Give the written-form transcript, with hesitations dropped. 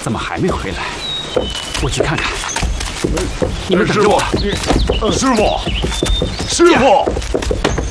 怎么还没回来？我去看看。你们等着我。 师傅，师傅。